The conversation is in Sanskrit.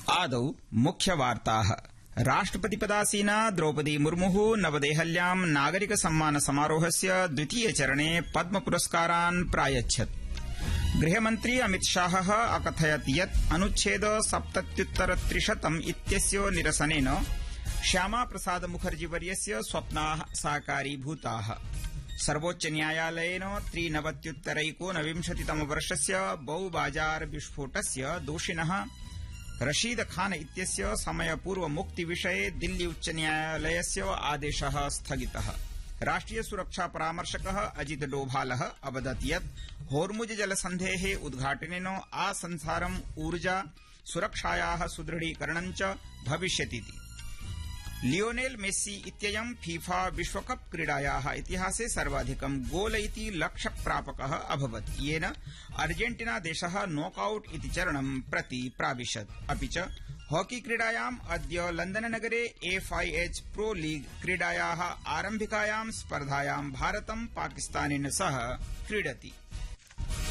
आदौ मुख्यवार्ताः। राष्ट्रपतिपदासीना द्रौपदी मुर्मुः नवदेहल्यां नागरिक सम्मान समारोहस्य द्वितीय चरणे पद्म पुरस्कारान् प्रायच्छत्। गृहमन्त्री अमितशाहः अकथयत् यत् अनुच्छेद 77 इत्यस्य निरसनेन श्यामाप्रसाद मुखर्जीवर्यस्य स्वप्नाः साकारीभूताः। सर्वोच्चन्यायालयेन 93-एकोनविंशतितमवर्षस्य बौबाजार विस्फोटस्य दोषिणः रशीद खान इत्यस्य समयपूर्वमुक्तिविषये दिल्ली उच्चन्यायालयस्य आदेशः स्थगितः। राष्ट्रिय सुरक्षा परामर्शकः अजित डोभालः अवदत् यत् होर्मुज जलसन्धेः उद्घाटनेन आसंसारम् ऊर्जा सुरक्षायाः सुदृढीकरणं च भविष्यतीति। लियोनेल मेस्सी इत्ययं फीफा विश्वकप क्रीडायाः इतिहासे सर्वाधिकं गोल इति लक्ष्यप्रापकः अभवत्, येन अर्जेन्टिना देशः नॉकआउट इति चरणं प्रति प्राविशत्। अपि च हॉकी क्रीडायाम् अद्य लंदननगरे FIH प्रो लीग क्रीडायाः आरम्भिकायां स्पर्धायां भारतं पाकिस्तानेन सह क्रीडति।